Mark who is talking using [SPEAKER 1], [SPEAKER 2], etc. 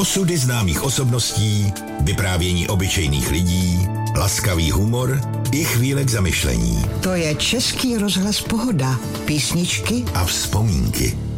[SPEAKER 1] Osudy známých osobností, vyprávění obyčejných lidí, laskavý humor i chvíle k zamyšlení.
[SPEAKER 2] To je Český rozhlas Pohoda. Písničky
[SPEAKER 1] a vzpomínky.